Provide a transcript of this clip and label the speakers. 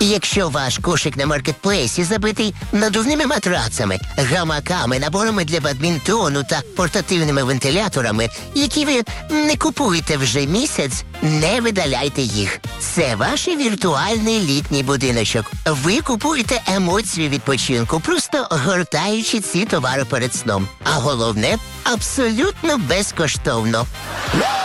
Speaker 1: Якщо ваш кошик на маркетплейсі забитий надувними матрацами, гамаками, наборами для бадмінтону та портативними вентиляторами, які ви не купуєте вже місяць, не видаляйте їх. Це ваш віртуальний літній будиночок. Ви купуєте емоції відпочинку, просто гортаючи ці товари перед сном. А головне – абсолютно безкоштовно.